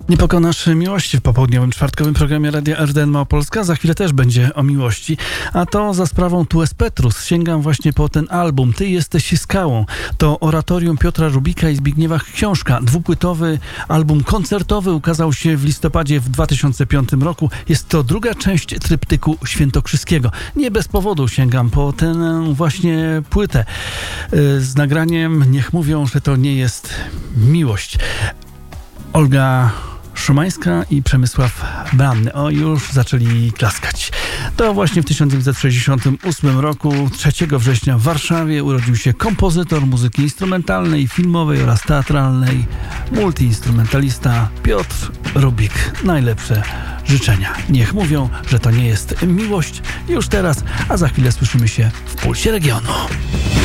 Nie pokonasz miłości w popołudniowym, czwartkowym programie Radia RDN Małopolska. Za chwilę też będzie o miłości, a to za sprawą Tues Petrus. Sięgam właśnie po ten album Ty jesteś skałą. To oratorium Piotra Rubika i Zbigniewa Książka. Dwupłytowy album koncertowy ukazał się w listopadzie w 2005 roku. Jest to druga część tryptyku świętokrzyskiego. Nie bez powodu sięgam po tę właśnie płytę z nagraniem Niech mówią, że to nie jest miłość. Olga Szumańska i Przemysław Branny. O, już zaczęli klaskać. To właśnie w 1968 roku, 3 września w Warszawie urodził się kompozytor muzyki instrumentalnej, filmowej oraz teatralnej, multiinstrumentalista Piotr Rubik. Najlepsze życzenia. Niech mówią, że to nie jest miłość już teraz, a za chwilę słyszymy się w Pulsie Regionu.